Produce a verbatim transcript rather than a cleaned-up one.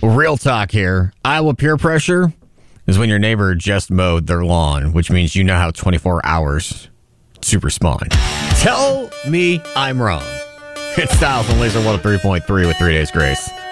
Real talk here. Iowa peer pressure is when your neighbor just mowed their lawn, which means you now have twenty-four hours to respond. Tell me I'm wrong. It's Styles on Laser one oh three point three with three days grace.